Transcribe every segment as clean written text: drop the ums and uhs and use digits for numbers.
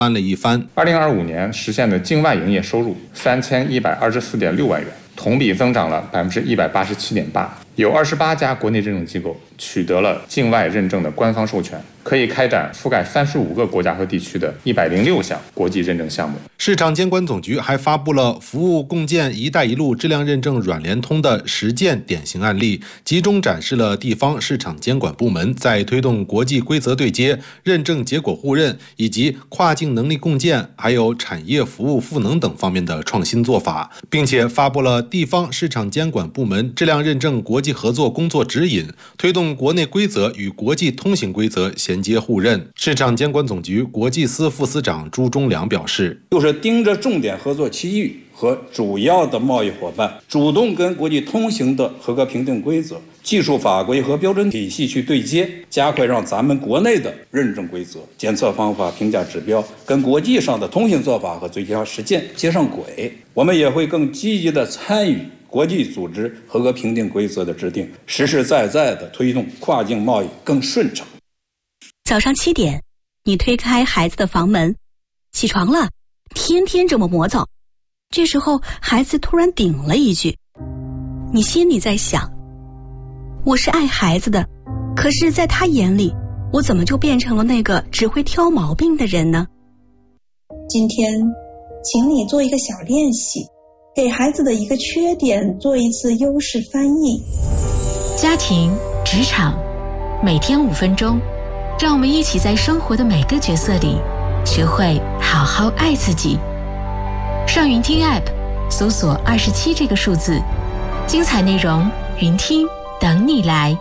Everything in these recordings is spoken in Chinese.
翻了一番。 2025年实现的境外营业收入3124.6万元，同比增长了187.8%。有28家国内认证机构取得了境外认证的官方授权，可以开展覆盖35个国家和地区的106项国际认证项目。 市场监管总局还发布了服务共建“一带一路”质量认证软联通的实践典型案例，集中展示了地方市场监管部门在推动国际规则对接、认证结果互认以及跨境能力共建，还有产业服务赋能等方面的创新做法，并且发布了地方市场监管部门质量认证国际合作工作指引，推动国内规则与国际通行规则衔接互认。市场监管总局国际司副司长朱忠良表示， 就是盯着重点合作区域和主要的贸易伙伴，主动跟国际通行的合格评定规则、技术法规和标准体系去对接，加快让咱们国内的认证规则、检测方法、评价指标跟国际上的通行做法和最佳实践接上轨。我们也会更积极地参与国际组织合格评定规则的制定，实实在在地推动跨境贸易更顺畅。 早上7点，你推开孩子的房门，起床了，天天这么磨蹭。这时候孩子突然顶了一句，你心里在想，我是爱孩子的，可是在他眼里，我怎么就变成了那个只会挑毛病的人呢？ 今天请你做一个小练习，给孩子的一个缺点做一次优势翻译。 家庭、职场，每天5分钟，让我们一起在生活的每个角色里学会好好爱自己。上云听 App 搜索27这个数字，精彩内容云听等你来。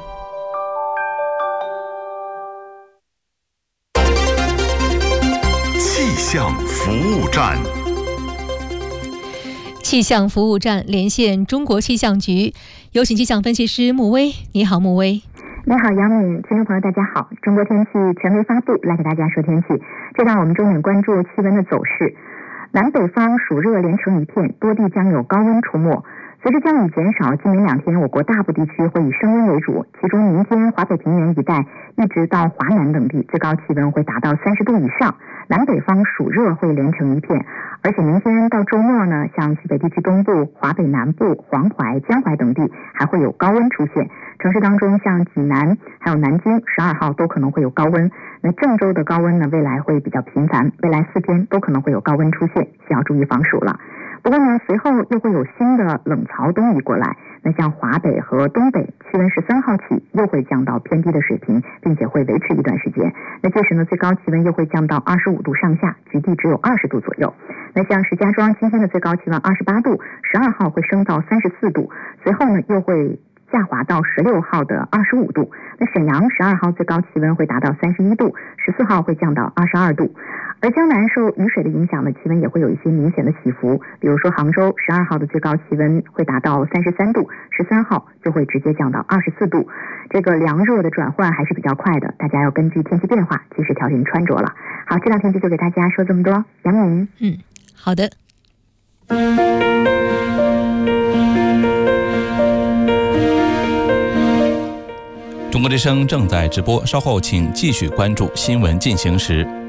气象服务站， 气象服务站连线中国气象局，有请气象分析师穆威。你好，穆威。 你好，杨敏，听众朋友大家好。中国天气权威发布，来给大家说天气。这让我们重点关注气温的走势。南北方暑热连成一片，多地将有高温出没。随着降雨减少，今明2天我国大部地区会以升温为主，其中明天华北平原一带一直到华南等地最高气温会达到30度以上，南北方暑热会连成一片。而且明天到周末呢，像西北地区东部、华北南部、黄淮、江淮等地还会有高温出现。城市当中像济南还有南京12号都可能会有高温。那郑州的高温呢，未来会比较频繁，未来4天都可能会有高温出现，需要注意防暑了。不过呢，随后又会有新的冷槽东移过来，那像华北和东北气温13号起又会降到偏低的水平，并且会维持一段时间。那届时呢，最高气温又会降到25度上下，局地只有20度左右。那像石家庄今天的最高气温28度，12号会升到34度，随后呢又会下滑到16号的25度。那沈阳12号最高气温会达到31度，14号会降到22度。而江南受雨水的影响呢，气温也会有一些明显的起伏，比如说杭州12号的最高气温会达到33度，13号就会直接降到24度。这个凉热的转换还是比较快的，大家要根据天气变化及时调整穿着了。好，这道天气就给大家说这么多。杨敏， 好的。 中国之声正在直播，稍后请继续关注新闻进行时。